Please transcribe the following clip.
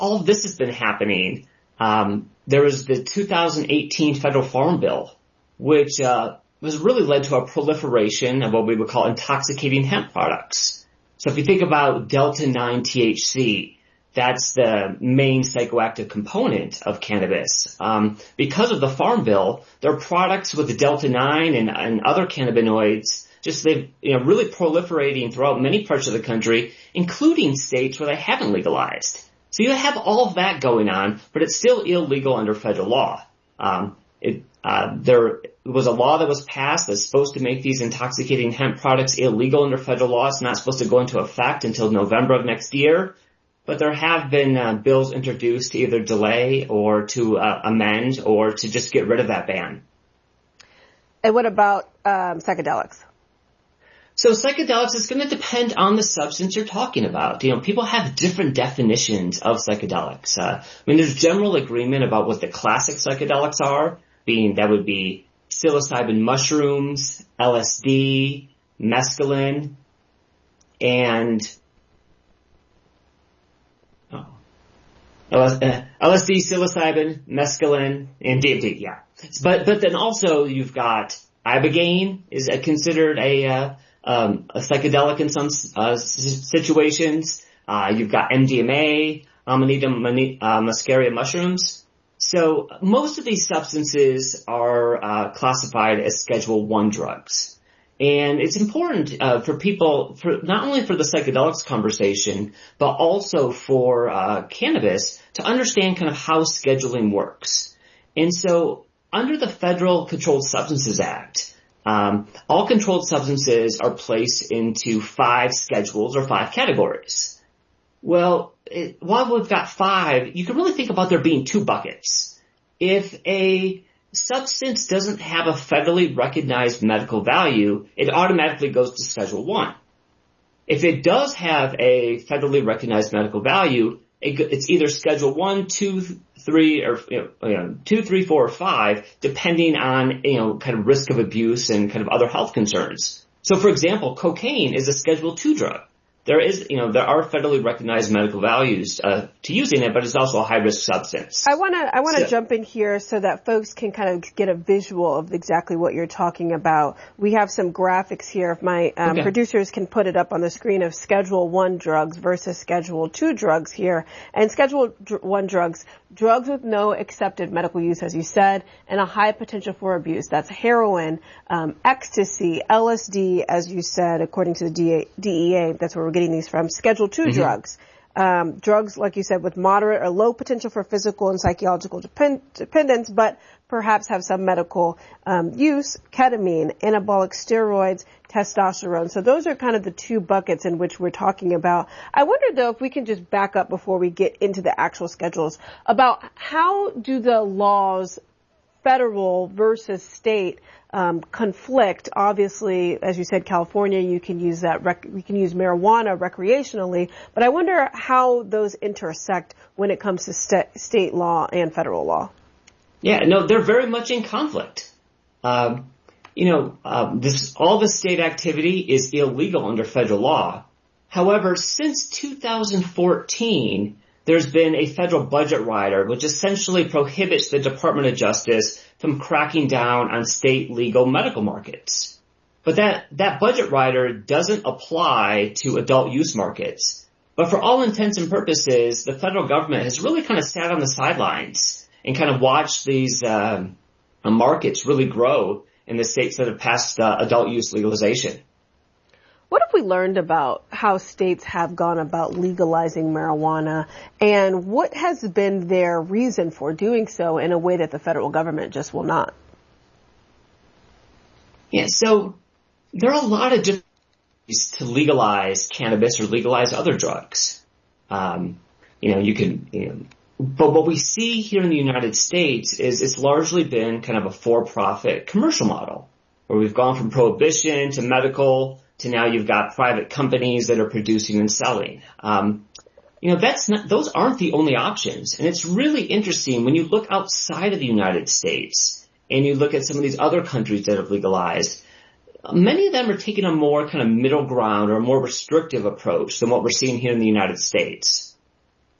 all this has been happening, there was the 2018 federal farm bill, which was really led to a proliferation of what we would call intoxicating hemp products. So if you think about Delta-9 THC, that's the main psychoactive component of cannabis. Because of the farm bill, there are products with the Delta-9 and other cannabinoids they've really proliferating throughout many parts of the country, including states where they haven't legalized. So you have all of that going on, but it's still illegal under federal law. There was a law that was passed that's supposed to make these intoxicating hemp products illegal under federal law. It's not supposed to go into effect until November of next year. But there have been bills introduced to either delay or to amend or to just get rid of that ban. And what about psychedelics? So psychedelics is going to depend on the substance you're talking about. People have different definitions of psychedelics. There's general agreement about what the classic psychedelics are, that would be psilocybin mushrooms, LSD, mescaline, and LSD, psilocybin, mescaline, and DMT, yeah. But then also you've got ibogaine is considered a psychedelic in some situations. You've got MDMA, Amanita muscaria mushrooms. So most of these substances are classified as Schedule 1 drugs. And it's important for people, not only for the psychedelics conversation, but also for cannabis, to understand kind of how scheduling works. And so under the Federal Controlled Substances Act, all controlled substances are placed into 5 schedules or 5 categories. Well, while we've got 5, you can really think about there being 2 buckets. If a substance doesn't have a federally recognized medical value, it automatically goes to Schedule 1. If it does have a federally recognized medical value, it's either Schedule 1, 2, 3, or 2, 3, 4, or 5, depending on kind of risk of abuse and kind of other health concerns. So, for example, cocaine is a Schedule 2 drug. There are federally recognized medical values to using it, but it's also a high-risk substance. I want to jump in here so that folks can kind of get a visual of exactly what you're talking about. We have some graphics here. If my producers can put it up on the screen of Schedule 1 drugs versus Schedule 2 drugs here. And Schedule 1 drugs with no accepted medical use, as you said, and a high potential for abuse. That's heroin, ecstasy, LSD, as you said, according to the DEA. That's where we're getting these from. Schedule 2 drugs. Drugs, like you said, with moderate or low potential for physical and psychological dependence, but perhaps have some medical use, ketamine, anabolic steroids, testosterone. So those are kind of the 2 buckets in which we're talking about. I wonder, though, if we can just back up before we get into the actual schedules about how do the laws, federal versus state, conflict. Obviously, as you said, California, you can use marijuana recreationally, but I wonder how those intersect when it comes to state law and federal law. Yeah, no, they're very much in conflict. All the state activity is illegal under federal law. However, since 2014, there's been a federal budget rider which essentially prohibits the Department of Justice from cracking down on state legal medical markets. But that budget rider doesn't apply to adult use markets. But for all intents and purposes, the federal government has really kind of sat on the sidelines and kind of watched these markets really grow in the states that have passed adult use legalization. What have we learned about how states have gone about legalizing marijuana, and what has been their reason for doing so in a way that the federal government just will not? Yeah, so there are a lot of different ways to legalize cannabis or legalize other drugs. But what we see here in the United States is it's largely been kind of a for-profit commercial model, where we've gone from prohibition to medical to now you've got private companies that are producing and selling. Those aren't the only options. And it's really interesting when you look outside of the United States and you look at some of these other countries that have legalized, many of them are taking a more kind of middle ground or a more restrictive approach than what we're seeing here in the United States.